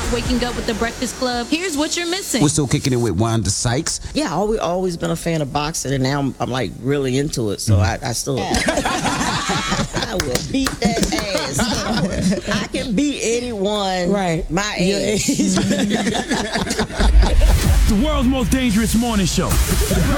Waking up with the Breakfast Club. Here's what you're missing. We're still kicking it with Wanda Sykes. Yeah, always been a fan of boxing, and now I'm like really into it. So I still, I will beat that ass. I can beat anyone my age. The world's most dangerous morning show.